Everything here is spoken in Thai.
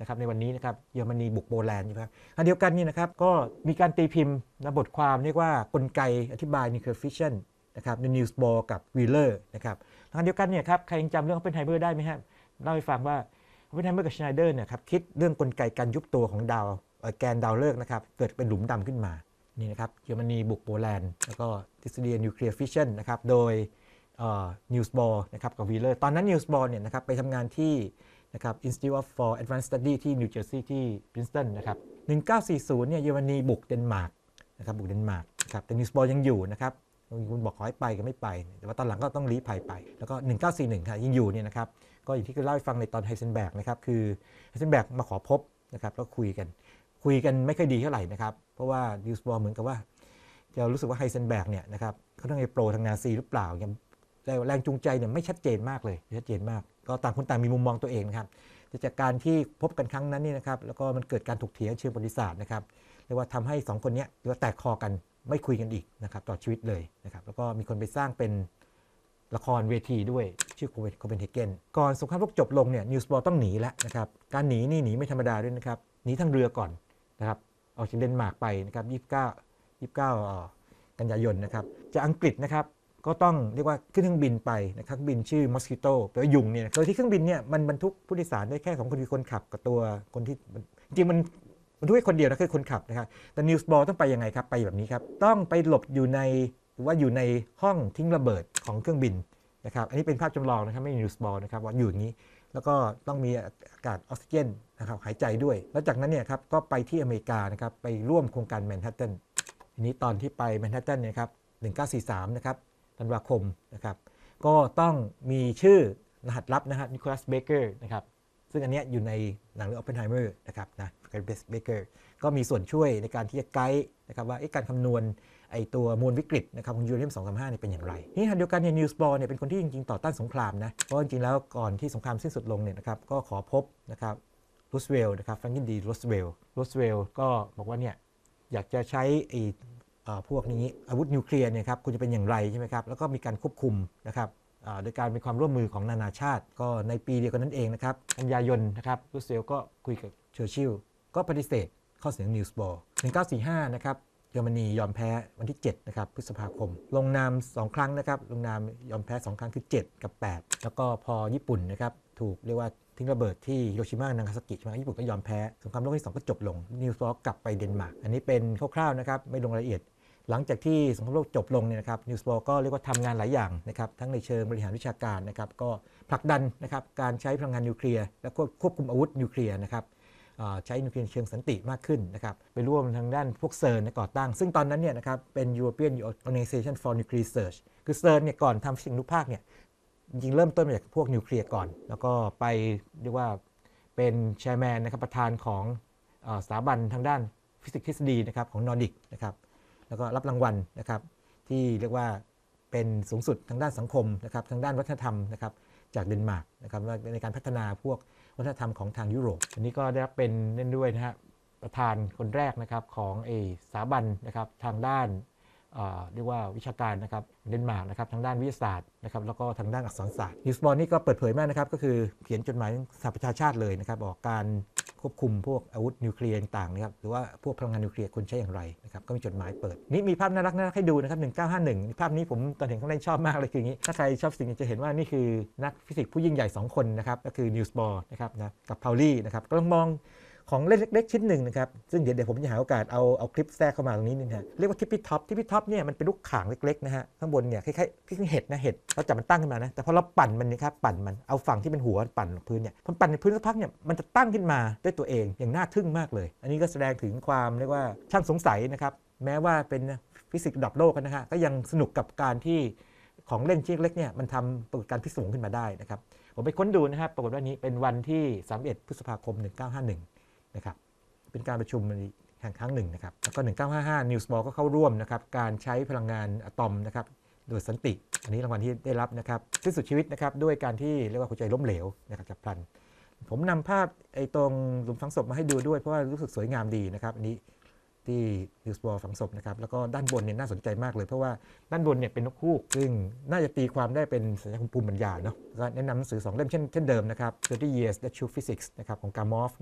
นะครับในวันนี้นะครับเยอรมนีบุกโปแลนด์ใช่ไหมครับอันเดียวกันนี่นะครับก็มีการตีพิมพ์บทความเรียกว่ากลไกอธิบาย nuclear fission นะครับใน Niels Bohr กับ Wheeler นะครับอันเดียวกันเนี่ยครับใครยังจำเรื่อง Oppenheimer ได้ไหมครับเล่าให้ฟังว่า Oppenheimer กับ Schneider เนี่ยครับคิดเรื่องกลไกการยุบตัวของดาวแกนดาวฤกษ์นะครับเกิดเป็นหลุมดำขึ้นมานี่นะครับเยอรมนีบุกโปแลนด์แล้วก็ทฤษฎี nuclear fission นะครับโดยNiels Bohr นะครับกับ Wheeler ตอนนั้น Niels Bohr เนี่ยนะครับไปทำงานที่นะครับ Institute for Advanced Study ที่นิวเจอร์ซีย์ที่ Princeton นะครับ1940เนี่ยเยอรมนีบุกเดนมาร์กนะครับบุกเดนมาร์กนะครับแต่ Niels Bohr ยังอยู่นะครับคุณบอกขอให้ไปก็ไม่ไปแต่ว่าตอนหลังก็ต้องลี้ภัยไปแล้วก็1941ค่ะยังอยู่เนี่ยนะครับก็อย่างที่เคยเล่าให้ฟังในตอนไฮเซนเบิร์กนะครับคือไฮเซนเบิร์กมาขอพบนะครับแล้วคุยกันไม่ค่อยดีเท่าไหร่นะครับเพราะว่า Niels Bohr เหมือนกับว่าจะรู้สึกว่าไฮเซนเบิร์กเนี่ยนะครับเขาต้องไปโปรทางนาซีหรือเปล่ายังแรงจูงใจเนี่ยไม่ชัดเจนมากเลยชัดเจนมากก็ต่างคนต่างมีมุมมองตัวเองนะครับจากการที่พบกันครั้งนั้นนี่นะครับแล้วก็มันเกิดการถกเถียงเชิงประวัติศาสตร์นะครับเรียกว่าทำให้2คนนี้เรียกว่าแตกคอกันไม่คุยกันอีกนะครับต่อชีวิตเลยนะครับแล้วก็มีคนไปสร้างเป็นละครเวทีด้วยชื่อโคเปนเฮเกนก่อนสงครามโลกจบลงเนี่ยนิวส์บอร์ต้องหนีแล้วนะครับการหนีนี่หนีไม่ธรรมดาด้วยนะครับหนีทางเรือก่อนนะครับออกจากเดนมาร์กไปนะครับ29กันยายนนะครับจากอังกฤษนะครับก็ต้องเรียกว่าขึ้นเครื่องบินไปนะครับเครื่องบินชื่อ Mosquito แปลว่ายุงเนี่ยโดยที่เครื่องบินเนี่ยมันบรรทุกผู้โดยสารได้แค่2 คนคือคนขับกับตัวคนที่จริงมันบรรทุกแค่คนเดียวนะคือคนขับนะครับแต่ Niels Bohr ต้องไปยังไงครับไปแบบนี้ครับต้องไปหลบอยู่ในหรือว่าอยู่ในห้องทิ้งระเบิดของเครื่องบินนะครับอันนี้เป็นภาพจำลองนะครับไม่ใช่ Niels Bohr นะครับว่าอยู่อย่างนี้แล้วก็ต้องมีอากาศออกซิเจนนะครับหายใจด้วยแล้วจากนั้นเนี่ยครับก็ไปที่อเมริกานะครับไปร่วมโครงการแมนฮัตตันทีนี้ตอนที่ไปแมนฮัตตันเนี่ยครับ1943นะครับธันวาคมนะครับก็ต้องมีชื่อรหัสลับนะฮะนิโคลัสเบเกอร์นะครับซึ่งอันนี้อยู่ในหนังเรื่อง Oppenheimer นะครับนะเบเกอร์ก็มีส่วนช่วยในการที่จะไกด์นะครับว่าการคำนวณไอตัวมวลวิกฤตนะครับของยูเรเนียม235เนี่ยเป็นอย่างไรนี่ทันเดียวกันเนี่ยนิวส์บอร์เนี่ยเป็นคนที่จริงๆต่อต้านสงครามนะเพราะจริงๆแล้วก่อนที่สงครามสิ้นสุดลงเนี่ยนะครับก็ขอพบนะครับรูสเวลล์นะครับแฟรงคลินดีรูสเวลล์ก็บอกว่าเนี่ยอยากจะใช้พวกนี้อาวุธนิวเคลียร์เนี่ยครับคุณจะเป็นอย่างไรใช่ไหมครับแล้วก็มีการควบคุมนะครับโดยการเป็นความร่วมมือของนานาชาติก็ในปีเดียวกันนั่นเองนะครับกันยายนนะครับรูสเวลล์ก็คุยกับเชอร์ชิลก็ปฏิเสธข้อเสนอนิวส์บอร์1945นะครับเยอรมนียอมแพ้วันที่7นะครับพฤษภาคมลงนาม2 ครั้งนะครับลงนามยอมแพ้2 ครั้งคือ7กับ8แล้วก็พอญี่ปุ่นนะครับถูกเรียกว่าทิ้งระเบิดที่ฮิโรชิมานางาซากิใช่ไหมญี่ปุ่นก็ยอมแพ้สงครามโลกที่2ก็จบลงนิวส์บอร์กลับไปเดนมาร์กอันนี้เป็นคร่าวๆนะครับไม่ลงรายละเอียดหลังจากที่สงครามโลกจบลงเนี่ยนะครับนิวส์บอร์ก็เรียกว่าทำงานหลายอย่างนะครับทั้งในเชิงบริหารวิชาการนะครับก็ผลักดันนะครับการใช้พลังงานนิวเคลียร์และควบคุมอาวุธนิวเคลียร์นะครับใช้นิวเคลียร์เชิงสันติมากขึ้นนะครับไปร่วมทางด้านพวกเซิร์นก่อตั้งซึ่งตอนนั้นเนี่ยนะครับเป็น European Organization for Nuclear Research คือเซิร์นเนี่ยก่อนทำสิ่งอนุภาคเนี่ยจริงเริ่มต้นมาจากพวกนิวเคลียร์ก่อนแล้วก็ไปเรียกว่าเป็นแชร์แมนนะครับประธานของสถาบันทางด้านฟิสิกส์ทฤษฎีนะครับของนอร์ดิกนะครับแล้วก็รับรางวัลนะครับที่เรียกว่าเป็นสูงสุดทางด้านสังคมนะครับทางด้านวัฒนธรรมนะครับจากเดนมาร์กนะครับในการพัฒนาพวกวัฒนธรรมของทางยุโรปอันนี้ก็ได้รับเป็นเล่นด้วยนะฮะประธานคนแรกนะครับของสถาบันนะครับทางด้านเรียกว่าวิชาการนะครับเดนมาร์กนะครับทางด้านวิทยาศาสตร์นะครับแล้วก็ทางด้านอักษรศาสตร์นิวส์บอร์นี่ก็เปิดเผยมากนะครับก็คือเขียนจดหมายสหประชาชาติเลยนะครับบอกการควบคุมพวกอาวุธนิวเคลียร์ต่างๆนะครับหรือว่าพวกพลังงานนิวเคลียร์ควรใช้อย่างไรนะครับก็มีจดหมายเปิดนี่มีภาพน่ารักให้ดูนะครับ1951ภาพนี้ผมตอนเห็นข้างในชอบมากเลยคืออย่างนี้ถ้าใครชอบสิ่งนี้จะเห็นว่านี่คือนักฟิสิกส์ผู้ยิ่งใหญ่2 คนนะครับก็คือนิวส์บอร์นะครับนะกับพาวลี่นะครับก็ต้องมองของเล็กๆชิ้นหนึ่งนะครับซึ่งเดี๋ยวผมจะหาโอกาสเอาคลิปแทรกเข้ามาตรงนี้นึงฮะเรียกว่าทิปปี้ท็อปเนี่ยมันเป็นลูกข่างเล็กๆนะฮะข้างบนเนี่ยคล้ายๆเห็ดนะเห็ดเราจับมันตั้งขึ้นมานะแต่พอเราปั่นมันนี่ครับปั่นมันเอาฝั่งที่เป็นหัวปั่นพื้นเนี่ยพอปั่นในพื้นสักพักเนี่ยมันจะตั้งขึ้นมาด้วยตัวเองอย่างน่าทึ่งมากเลยอันนี้ก็แสดงถึงความเรียกว่าช่างสงสัยนะครับแม้ว่าเป็นฟิสิกส์ระดับโลกนะฮะก็ยังสนุกกับการที่ของเล่นชิ้นเล็กเนี่ยมันทำปรากฏการณ์พิศวงขึ้นมาได้นะครับผมไปค้นดูนะครับปรากฏว่านี้เป็นวันที่31 พฤษภาคม 1951นะครับเป็นการประชุมครั้งหนึ่งนะครับแล้วก็1955 Niels Bohr ก็เข้าร่วมนะครับการใช้พลังงานอะตอมนะครับโดยสันติอันนี้รางวัลที่ได้รับนะครับสิ้นสุดชีวิตนะครับด้วยการที่เรียกว่าหัวใจล้มเหลวนะครับฉับพลันผมนำภาพตรงหลุมฝังศพมาให้ดูด้วยเพราะว่ารู้สึกสวยงามดีนะครับอันนี้ที่ Niels Bohr ฝังศพนะครับแล้วก็ด้านบนเนี่ยน่าสนใจมากเลยเพราะว่าด้านบนเนี่ยเป็นนกฮูกซึ่งน่าจะตีความได้เป็นสัญญาณภูมิปัญญาเนาะก็แนะนำหนังสือ2 เล่มเช่นเดิมนะครับ30 Years That Shook Physics นะครับของ Gamow